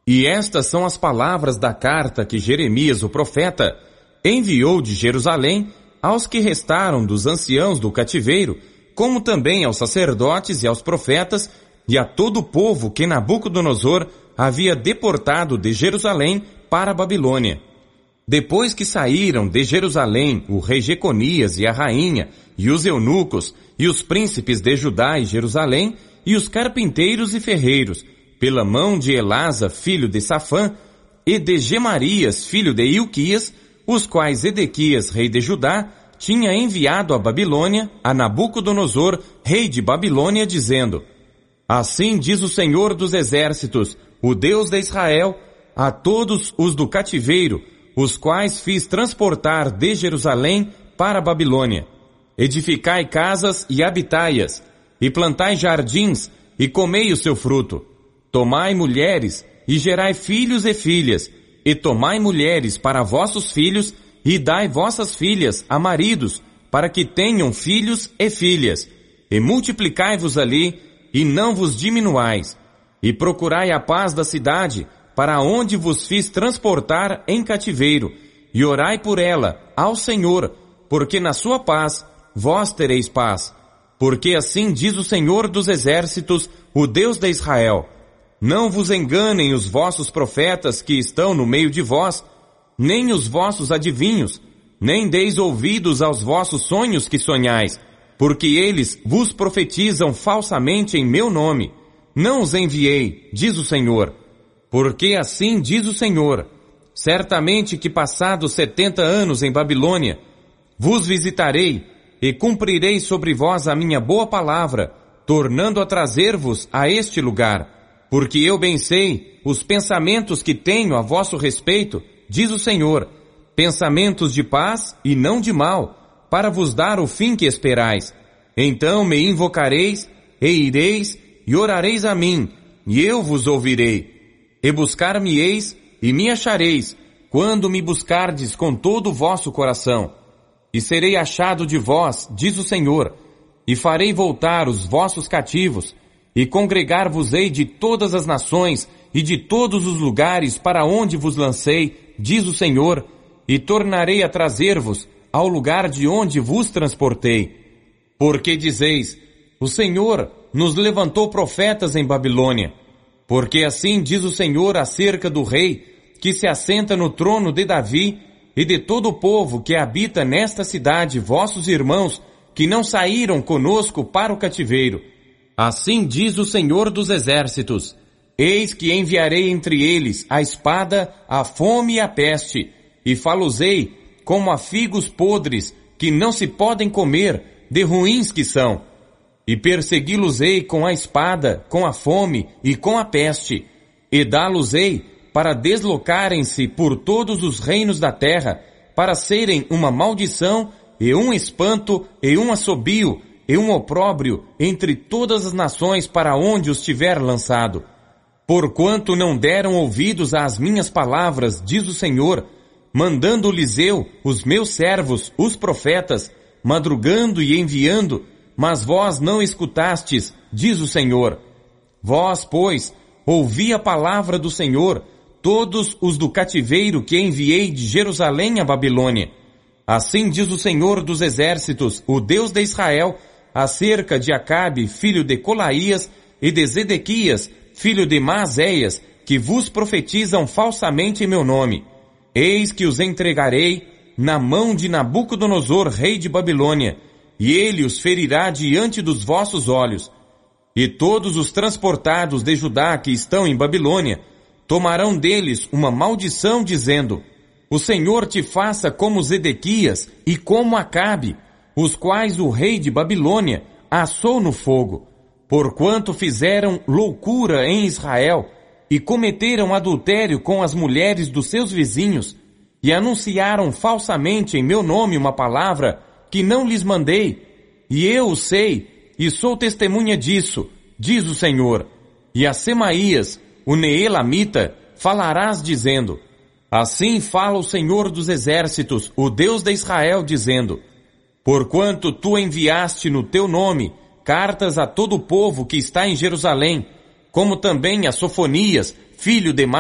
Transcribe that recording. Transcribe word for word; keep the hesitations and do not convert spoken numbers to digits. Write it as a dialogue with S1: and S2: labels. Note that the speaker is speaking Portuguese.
S1: E estas são as palavras da carta que Jeremias, o profeta, enviou de Jerusalém aos que restaram dos anciãos do cativeiro, como também aos sacerdotes e aos profetas, e a todo o povo que Nabucodonosor havia deportado de Jerusalém para a Babilônia. Depois que saíram de Jerusalém o rei Jeconias e a rainha, e os eunucos, e os príncipes de Judá e Jerusalém, e os carpinteiros e ferreiros, pela mão de Elasa, filho de Safã, e de Gemarias, filho de Ilquias, os quais Edequias, rei de Judá, tinha enviado à Babilônia, a Nabucodonosor, rei de Babilônia, dizendo: Assim diz o Senhor dos Exércitos, o Deus de Israel, a todos os do cativeiro, os quais fiz transportar de Jerusalém para a Babilônia. Edificai casas e habitai-as, e plantai jardins, e comei o seu fruto. Tomai mulheres, e gerai filhos e filhas, e tomai mulheres para vossos filhos, e dai vossas filhas a maridos, para que tenham filhos e filhas. E multiplicai-vos ali, e não vos diminuais. E procurai a paz da cidade, para onde vos fiz transportar em cativeiro, e orai por ela ao Senhor, porque na sua paz vós tereis paz. Porque assim diz o Senhor dos Exércitos, o Deus de Israel: Não vos enganem os vossos profetas que estão no meio de vós, nem os vossos adivinhos, nem deis ouvidos aos vossos sonhos que sonhais, porque eles vos profetizam falsamente em meu nome. Não os enviei, diz o Senhor. Porque assim diz o Senhor: Certamente que passados setenta anos em Babilônia, vos visitarei, e cumprirei sobre vós a minha boa palavra, tornando a trazer-vos a este lugar. Porque eu bem sei os pensamentos que tenho a vosso respeito, diz o Senhor, pensamentos de paz e não de mal, para vos dar o fim que esperais. Então me invocareis, e ireis, e orareis a mim, e eu vos ouvirei. E buscar-me-eis, e me achareis, quando me buscardes com todo o vosso coração. E serei achado de vós, diz o Senhor, e farei voltar os vossos cativos, e congregar-vos-ei de todas as nações e de todos os lugares para onde vos lancei, diz o Senhor, e tornarei a trazer-vos ao lugar de onde vos transportei. Porque dizeis: O Senhor nos levantou profetas em Babilônia. Porque assim diz o Senhor acerca do rei que se assenta no trono de Davi, e de todo o povo que habita nesta cidade, vossos irmãos, que não saíram conosco para o cativeiro. Assim diz o Senhor dos Exércitos: Eis que enviarei entre eles a espada, a fome e a peste, e falosei como a figos podres, que não se podem comer, de ruins que são. E persegui-los-ei com a espada, com a fome e com a peste, e dá-los-ei para deslocarem-se por todos os reinos da terra, para serem uma maldição, e um espanto, e um assobio, e um opróbrio entre todas as nações para onde os tiver lançado. Porquanto não deram ouvidos às minhas palavras, diz o Senhor, mandando-lhes eu, os meus servos, os profetas, madrugando e enviando, mas vós não escutastes, diz o Senhor. Vós, pois, ouvi a palavra do Senhor, todos os do cativeiro que enviei de Jerusalém à Babilônia. Assim diz o Senhor dos Exércitos, o Deus de Israel, acerca de Acabe, filho de Colaías, e de Zedequias, filho de Maazéias, que vos profetizam falsamente em meu nome. Eis que os entregarei na mão de Nabucodonosor, rei de Babilônia, e ele os ferirá diante dos vossos olhos. E todos os transportados de Judá que estão em Babilônia tomarão deles uma maldição, dizendo: O Senhor te faça como Zedequias e como Acabe, os quais o rei de Babilônia assou no fogo, porquanto fizeram loucura em Israel e cometeram adultério com as mulheres dos seus vizinhos, e anunciaram falsamente em meu nome uma palavra que não lhes mandei, e eu o sei, e sou testemunha disso, diz o Senhor. E a Semaías, o Neelamita, falarás dizendo: Assim fala o Senhor dos Exércitos, o Deus de Israel, dizendo: Porquanto tu enviaste no teu nome cartas a todo o povo que está em Jerusalém, como também a Sofonias, filho de